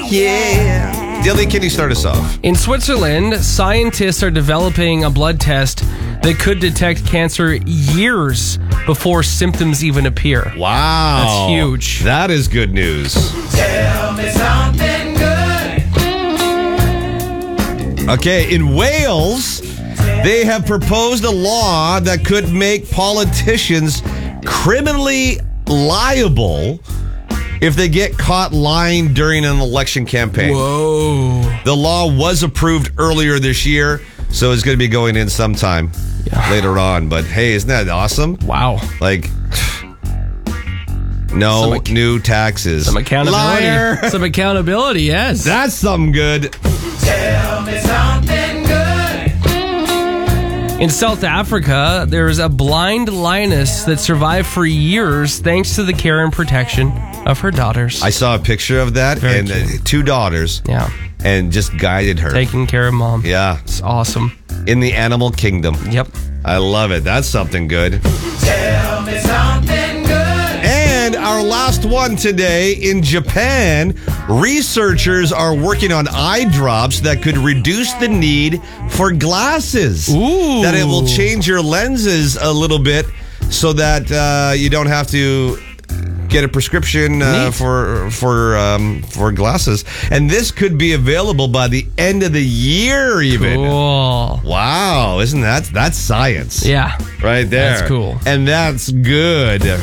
Yeah. Dilly, can you start us off? In Switzerland, scientists are developing a blood test that could detect cancer years before symptoms even appear. Wow. That's huge. That is good news. Tell me something good. Okay, in Wales, they have proposed a law that could make politicians criminally liable if they get caught lying during an election campaign. Whoa. The law was approved earlier this year, so it's going to be going in sometime later on. But hey, isn't that awesome? Wow. Like, no new taxes. Some accountability. Liar. Some accountability, yes. That's something good. Tell me something good. In South Africa, there's a blind lioness that survived for years thanks to the care and protection of her daughters. I saw a picture of that, Very and cute. 2 daughters, Yeah. and just guided her. Taking care of mom. Yeah, It's awesome. in the animal kingdom. Yep. I love it. That's something good. Tell me something good. And our last one today, in Japan, researchers are working on eye drops that could reduce the need for glasses. Ooh. That it will change your lenses a little bit so that you don't have to get a prescription for glasses. And this could be available by the end of the year even. Cool. Wow, isn't that's science? Yeah. Right there. That's cool. And that's good.